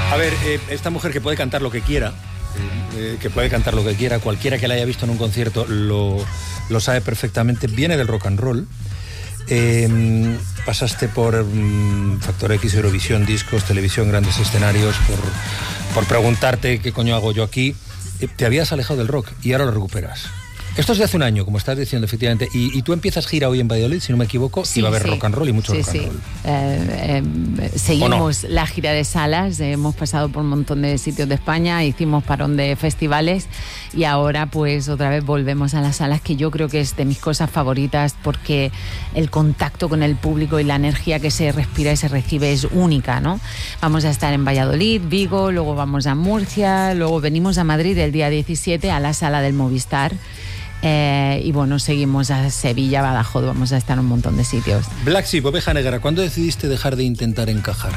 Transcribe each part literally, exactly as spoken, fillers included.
A ver, eh, esta mujer que puede cantar lo que quiera, eh, que puede cantar lo que quiera, cualquiera que la haya visto en un concierto lo, lo sabe perfectamente, viene del rock and roll. Eh, pasaste por um, Factor X, Eurovisión, discos, televisión, grandes escenarios, por, por preguntarte qué coño hago yo aquí. Eh, te habías alejado del rock y ahora lo recuperas. Esto es de hace un año, como estás diciendo, efectivamente. Y, y tú empiezas gira hoy en Valladolid, si no me equivoco, sí, y va a haber sí. rock and roll y mucho sí, rock and sí. roll. Eh, eh, seguimos no? la gira de salas, eh, hemos pasado por un montón de sitios de España, hicimos parón de festivales y ahora pues otra vez volvemos a las salas, que yo creo que es de mis cosas favoritas porque el contacto con el público y la energía que se respira y se recibe es única, ¿no? Vamos a estar en Valladolid, Vigo, luego vamos a Murcia, luego venimos a Madrid el día diecisiete a la sala del Movistar. Eh, y bueno, seguimos a Sevilla, Badajoz, vamos a estar en un montón de sitios. Black Sheep, Oveja Negra, ¿cuándo decidiste dejar de intentar encajar?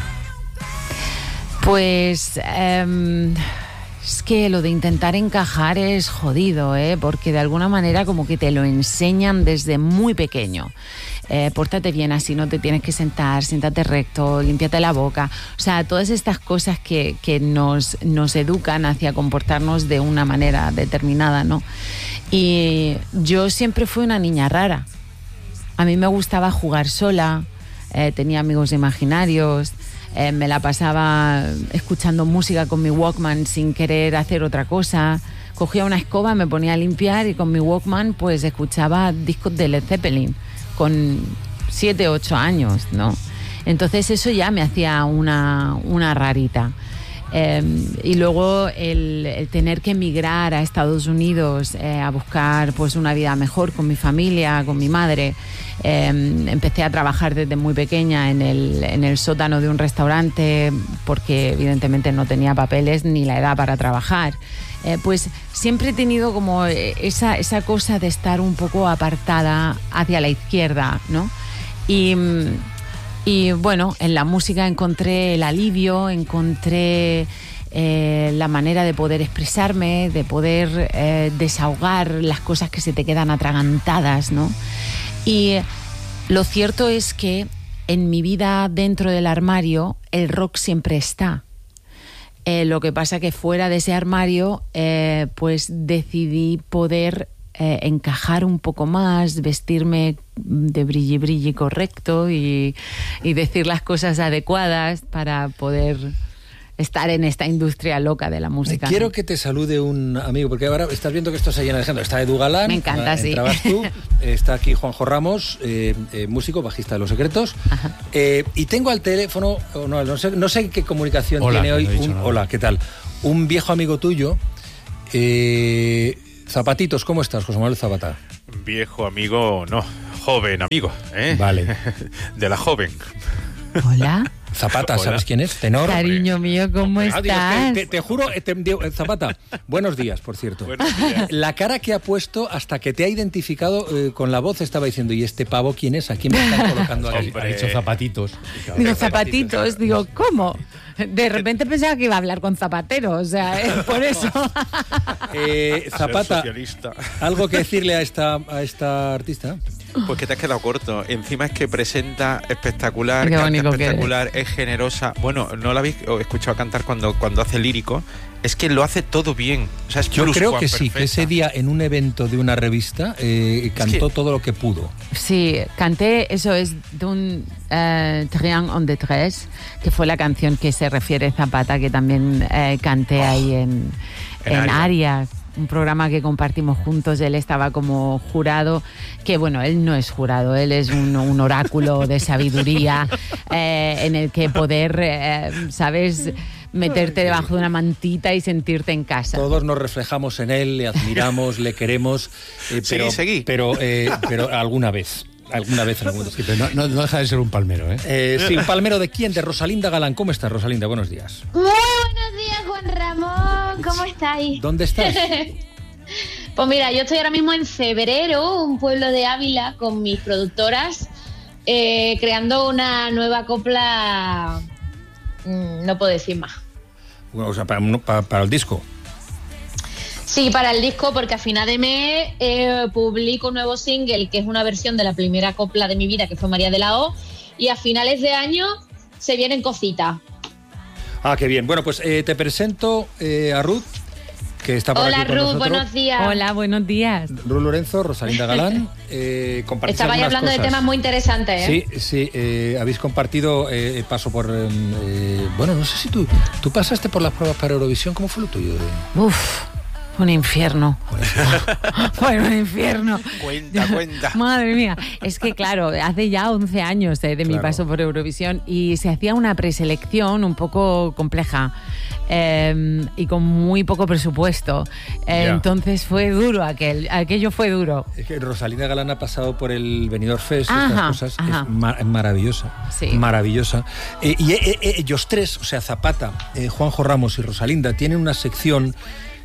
Pues eh, es que lo de intentar encajar es jodido, ¿eh? Porque de alguna manera como que te lo enseñan desde muy pequeño. Eh, pórtate bien, así no te tienes que sentar, siéntate recto, límpiate la boca. O sea, todas estas cosas que, que nos, nos educan hacia comportarnos de una manera determinada, ¿no? Y yo siempre fui una niña rara. A mí me gustaba jugar sola, eh, tenía amigos imaginarios, eh, me la pasaba escuchando música con mi Walkman sin querer hacer otra cosa. Cogía una escoba, me ponía a limpiar y con mi Walkman pues escuchaba discos de Led Zeppelin con siete, ocho años, ¿no? Entonces eso ya me hacía una, una rarita. Eh, y luego el, el tener que emigrar a Estados Unidos eh, a buscar pues una vida mejor con mi familia, con mi madre. Eh, empecé a trabajar desde muy pequeña en el, en el sótano de un restaurante porque evidentemente no tenía papeles ni la edad para trabajar. Eh, pues siempre he tenido como esa, esa cosa de estar un poco apartada hacia la izquierda, ¿no? Y... Y bueno, en la música encontré el alivio, encontré eh, la manera de poder expresarme, de poder eh, desahogar las cosas que se te quedan atragantadas, ¿no? Y lo cierto es que en mi vida dentro del armario el rock siempre está. Eh, lo que pasa que fuera de ese armario eh, pues decidí poder Eh, encajar un poco más, vestirme de brilli brilli correcto y, y decir las cosas adecuadas para poder estar en esta industria loca de la música. Quiero ¿no? que te salude un amigo, porque ahora estás viendo que esto se llena de gente. Está Edu Galán, me encanta, sí. Entrabas tú, está aquí Juanjo Ramos, eh, eh, músico, bajista de Los Secretos. Eh, y tengo al teléfono, no, no, sé, no sé qué comunicación hola, tiene hoy. No Un, hola, ¿qué tal? Un viejo amigo tuyo. Eh, Zapatitos, ¿cómo estás, José Manuel Zapata? Viejo amigo, no, joven amigo, ¿eh? Vale. De la joven. Hola. Zapata, Hola. ¿Sabes quién es? Tenor. Cariño mío, ¿cómo Ah, estás? digo, es que te, te juro, te, digo, Zapata, buenos días, por cierto. Buenos días. La cara que ha puesto hasta que te ha identificado eh, con la voz estaba diciendo, ¿y este pavo quién es? ¿A quién me están colocando aquí? Hombre. Ha dicho zapatitos. Digo, zapatitos, digo, ¿cómo? De repente pensaba que iba a hablar con Zapatero, o sea, es por eso. Eh, Zapata, Socialista. ¿algo que decirle a esta, a esta artista? Pues que te has quedado corto. Encima es que presenta espectacular, Qué canta bonito que espectacular, es generosa. Bueno, no la habéis escuchado cantar cuando, cuando hace lírico. Es que lo hace todo bien. O sea, es Yo Bruce creo Juan que sí, perfecta. que ese día en un evento de una revista eh, cantó que- todo lo que pudo. Sí, canté, eso es d'un eh, Triangle en détresse, que fue la canción que se refiere Zapata, que también eh, canté Oh, ahí en, en en Aria. Aria, un programa que compartimos juntos. Él estaba como jurado, que bueno, él no es jurado, él es un, un oráculo de sabiduría eh, en el que poder, eh, ¿sabes?, meterte debajo de una mantita y sentirte en casa. Todos nos reflejamos en él, le admiramos, le queremos, eh, pero, Seguí, seguí. pero, eh, pero alguna vez, alguna vez en algún Sí, pero no, no, no deja de ser un palmero, ¿eh? Eh, sí, un palmero de quién, de Rosalinda Galán. ¿Cómo estás, Rosalinda? Buenos días. Muy buenos días, Juan Ramón. ¿Cómo estáis? ¿Dónde estás? Pues mira, yo estoy ahora mismo en Febrero, un pueblo de Ávila, con mis productoras, eh, creando una nueva copla. mm, No puedo decir más. Bueno, o sea, para, para, para el disco. Sí, para el disco, porque a final de mes eh, publico un nuevo single, que es una versión de la primera copla de mi vida, que fue María de la O, y a finales de año se vienen cositas. Ah, qué bien. Bueno, pues eh, te presento eh, a Ruth, que está por Hola, aquí con Ruth, nosotros. buenos días. Hola, buenos días. Ruth Lorenzo, Rosalinda Galán. Eh, compartís Estabais algunas hablando de cosas. temas muy interesantes, ¿eh? Sí, sí, eh, habéis compartido eh, paso por... Eh, bueno, no sé si tú, tú pasaste por las pruebas para Eurovisión, ¿cómo fue lo tuyo? Uf, un infierno. Fue un infierno. Cuenta, cuenta. Madre mía. Es que, claro, hace ya once años eh, de mi Claro. paso por Eurovisión y se hacía una preselección un poco compleja eh, y con muy poco presupuesto. Eh, Ya. Entonces fue duro aquel. Aquello fue duro. Es que Rosalinda Galán ha pasado por el Benidorm Fest, Ajá, estas cosas, ajá. es ma- maravillosa, Sí. maravillosa. Eh, y eh, eh, ellos tres, o sea, Zapata, eh, Juanjo Ramos y Rosalinda, tienen una sección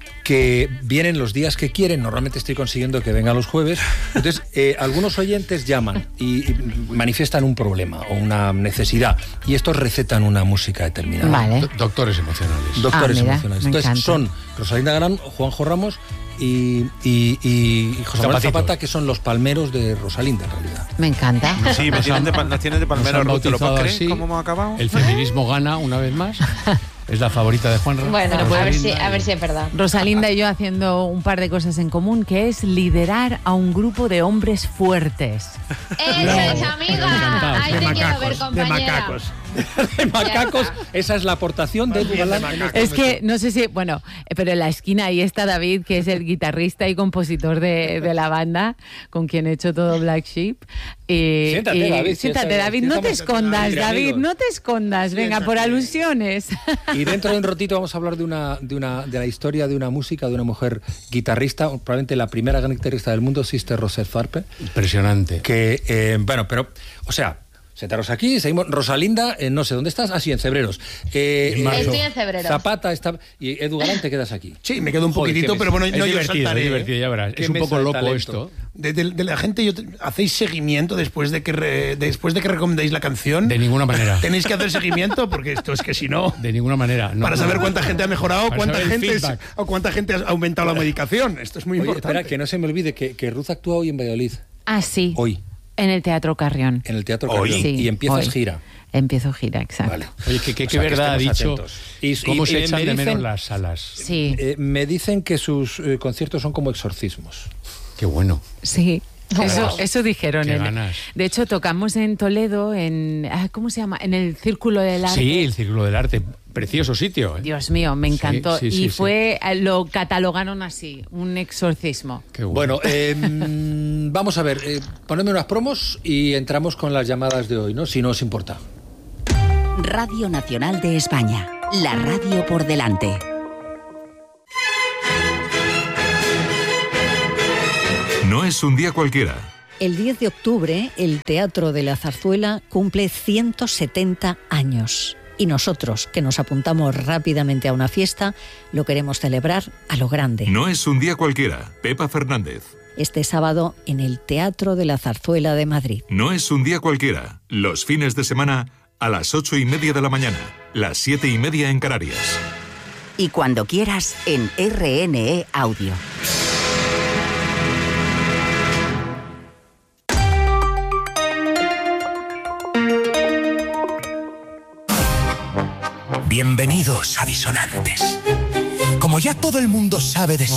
que vienen los días que quieren. Normalmente estoy consiguiendo que venga los jueves. Entonces, eh, algunos oyentes llaman y, y manifiestan un problema o una necesidad y estos recetan una música determinada. Vale. Do- doctores emocionales. Doctores Ah, mira, emocionales. me Entonces, encanta. son Rosalinda Galán, Juanjo Ramos y, y, y- y José Manuel Zapatito. Zapata, que son los palmeros de Rosalinda, en realidad. Me encanta. Sí, me tienen de, pa- nos tienen de Nos palmero, han Ruth, ¿te lo bautizado puedes creer? así. ¿Cómo hemos acabado? El feminismo gana una vez más. Es la favorita de Juanra. Bueno, a ver, Rosalinda si, a y- ver si es verdad. Rosalinda y yo haciendo un par de cosas en común, que es liderar a un grupo de hombres fuertes. ¡Esa es, amiga! encantados, Ahí de te quiero macacos, ver, de compañera. macacos. De macacos, esa es la aportación de Edu Galán. en este Es que, momento. no sé si, bueno, eh, pero en la esquina ahí está David, que es el guitarrista y compositor de, de la banda, con quien he hecho todo Black Sheep. Y, Siéntate, y- David, si Siéntate, esa- David, si no te estamos escondas, entre David, amigos. no te escondas. Venga, por alusiones. Y dentro de un ratito vamos a hablar de una, de una de la historia de una música de una mujer guitarrista, probablemente la primera gran guitarrista del mundo, Sister Rosette Tharpe, Impresionante. que, eh, bueno, pero, o sea, sentaros aquí, seguimos. Rosalinda, eh, no sé dónde estás, así en Cebreros. Eh, En marzo. Estoy en Cebreros. Zapata está, y Edu Galán, te quedas aquí. Sí, me quedo un Joder, poquitito, qué pero bueno, mesa. no es yo divertido, saltaré. es divertido, ya verás. Qué Es un mesa poco de loco talento. esto. De, de- de la gente, yo, ¿hacéis seguimiento después de que re- después de que recomendéis la canción? De ninguna manera. Tenéis que hacer seguimiento porque esto es que si no, De ninguna manera. no. para saber cuánta gente ha mejorado, Para cuánta saber el gente es- feedback. o cuánta gente ha aumentado la medicación. Esto es muy Oye, importante. espera, que no se me olvide que, que Ruth actúa hoy en Valladolid, Ah, sí. hoy, En el Teatro Carrión. en el Teatro Hoy. Carrión, Sí, y empiezas hoy. gira. Empiezo gira, exacto. Vale. Oye, que, que, O que sea, que verdad ha estemos dicho. atentos. Y- ¿Cómo y- se y echan me de dicen- menos las salas? Sí, Eh, me dicen que sus eh, conciertos son como exorcismos. Qué bueno. sí. Eso, eso dijeron. Qué en- ganas. de hecho, tocamos en Toledo, en ah, ¿cómo se llama? En el Círculo del Arte. Sí, el Círculo del Arte. Precioso sitio. ¿eh? Dios mío, me encantó. Sí, sí, y sí, fue, eh, lo catalogaron así, un exorcismo. Qué bueno. Bueno, eh, mm, vamos a ver, eh, ponedme unas promos y entramos con las llamadas de hoy, ¿no? Si no os importa. Radio Nacional de España. La radio por delante. No es un día cualquiera. El diez de octubre, el Teatro de la Zarzuela cumple ciento setenta años. Y nosotros, que nos apuntamos rápidamente a una fiesta, lo queremos celebrar a lo grande. No es un día cualquiera. Pepa Fernández. Este sábado en el Teatro de la Zarzuela de Madrid. No es un día cualquiera. Los fines de semana a las ocho y media de la mañana. Las siete y media en Canarias. Y cuando quieras en R N E Audio. Bienvenidos a Disonantes. Como ya todo el mundo sabe de